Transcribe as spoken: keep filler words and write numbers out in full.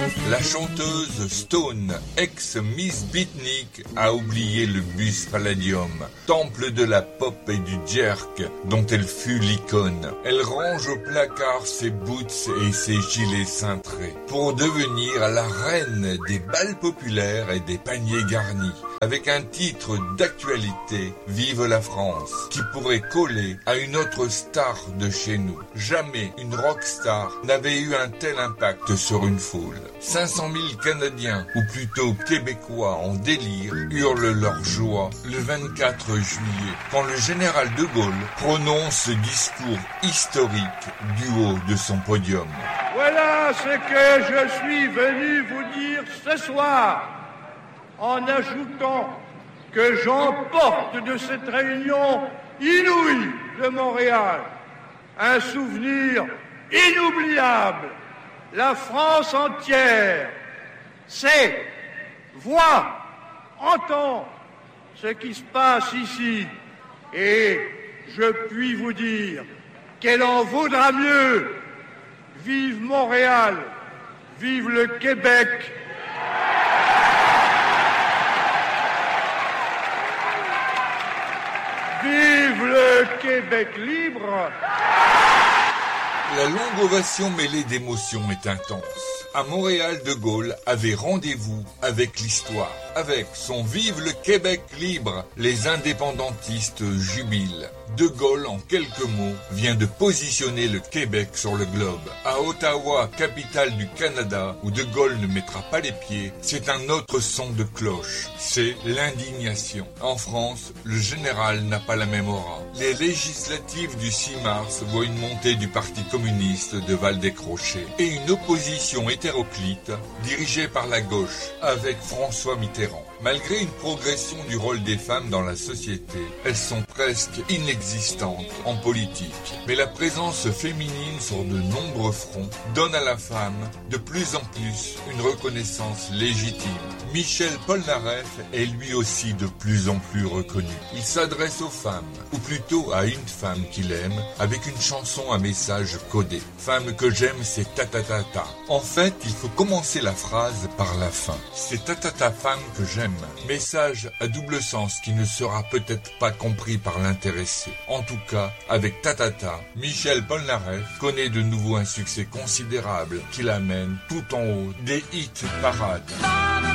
La chanteuse Stone, ex-Miss Beatnik, a oublié le bus Palladium, temple de la pop et du jerk dont elle fut l'icône. Elle range au placard ses boots et ses gilets cintrés pour devenir la reine des bals populaires et des paniers garnis. Avec un titre d'actualité, Vive la France, qui pourrait coller à une autre star de chez nous. Jamais une rockstar n'avait eu un tel impact sur une foule. cinq cent mille Canadiens, ou plutôt Québécois en délire, hurlent leur joie le vingt-quatre juillet, quand le général de Gaulle prononce ce discours historique du haut de son podium. Voilà ce que je suis venu vous dire ce soir, en ajoutant que j'emporte de cette réunion inouïe de Montréal un souvenir inoubliable. La France entière sait, voit, entend ce qui se passe ici, et je puis vous dire qu'elle en vaudra mieux. Vive Montréal, vive le Québec. Vive le Québec libre! La longue ovation mêlée d'émotions est intense. À Montréal, de Gaulle avait rendez-vous avec l'histoire. Avec son Vive le Québec libre, les indépendantistes jubilent. De Gaulle, en quelques mots, vient de positionner le Québec sur le globe. À Ottawa, capitale du Canada, où De Gaulle ne mettra pas les pieds, c'est un autre son de cloche. C'est l'indignation. En France, le général n'a pas la même aura. Les législatives du six mars voient une montée du Parti communiste de Val-des-Crochets et une opposition hétéroclite dirigée par la gauche, avec François Mitterrand. Malgré une progression du rôle des femmes dans la société, elles sont presque inexistantes en politique. Mais la présence féminine sur de nombreux fronts donne à la femme de plus en plus une reconnaissance légitime. Michel Polnareff est lui aussi de plus en plus reconnu. Il s'adresse aux femmes, ou plutôt à une femme qu'il aime, avec une chanson à message codé. Femme que j'aime, c'est ta ta ta ta. En fait, il faut commencer la phrase par la fin. C'est ta ta ta femme que j'aime. Message à double sens qui ne sera peut-être pas compris par l'intéressé. En tout cas, avec Tatata, Michel Polnareff connaît de nouveau un succès considérable qui l'amène tout en haut des hits parades.